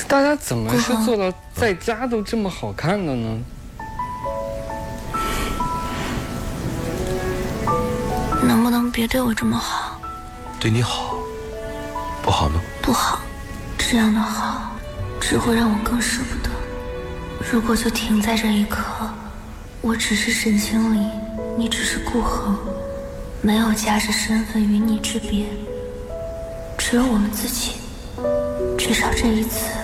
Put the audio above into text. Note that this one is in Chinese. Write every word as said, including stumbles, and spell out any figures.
大家怎么是做到在家都这么好看的呢？ 能不能别对我这么好？ 对你好，不好呢？ 不好，这样的好只会让我更舍不得。如果就停在这一刻，我只是沈清离，你只是顾恒，没有价值身份与你之别，只有我们自己。至少这一次